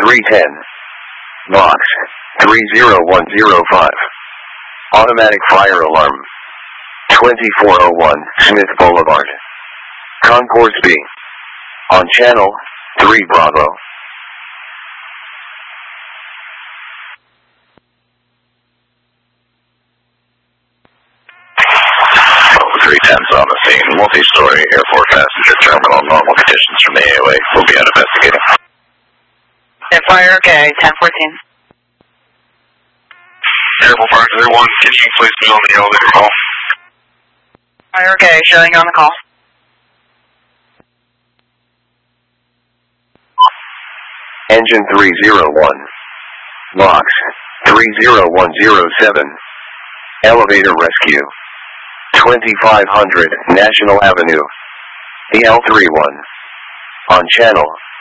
310. Box 30105. Automatic fire alarm. 2401 Smith Boulevard. Concourse B. On channel 3 Bravo. 310's on the scene. Multi-story airport passenger terminal. Normal conditions from the AOA. We'll be out investigating. Fire okay, 1014. Airport Fire 31, can you please be on the elevator call? Fire okay, showing you on the call. Engine 301. Box 30107. Elevator rescue. 2500 National Avenue. The L31. On channel